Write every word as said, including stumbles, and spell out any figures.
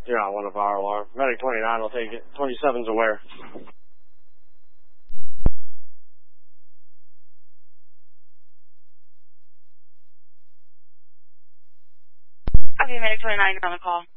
You're on one of our alarm. Medic twenty-nine will take it. twenty-seven's aware. Okay, Medic twenty-nine, you're on the call.